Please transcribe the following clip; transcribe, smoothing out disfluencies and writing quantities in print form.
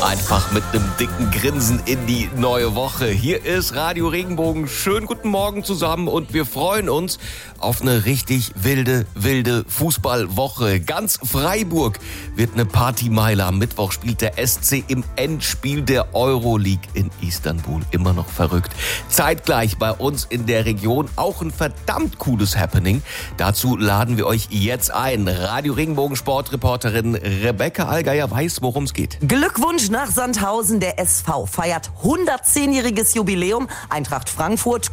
Einfach mit einem dicken Grinsen in die neue Woche. Hier ist Radio Regenbogen. Schönen guten Morgen zusammen und wir freuen uns auf eine richtig wilde Fußballwoche. Ganz Freiburg wird eine Partymeile. Am Mittwoch spielt der SC im Endspiel der Euroleague in Istanbul. Immer noch verrückt. Zeitgleich bei uns in der Region auch ein verdammt cooles Happening. Dazu laden wir euch jetzt ein. Radio Regenbogen Sportreporterin Rebecca Allgeier weiß, worum es geht. Glückwunsch nach Sandhausen. Der SV feiert 110-jähriges Jubiläum. Eintracht Frankfurt